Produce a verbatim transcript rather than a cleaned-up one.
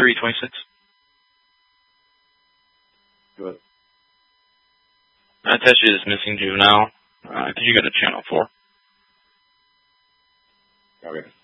three twenty-six. Good. I attached you this missing juvenile. Uh, could you go to channel four? Okay.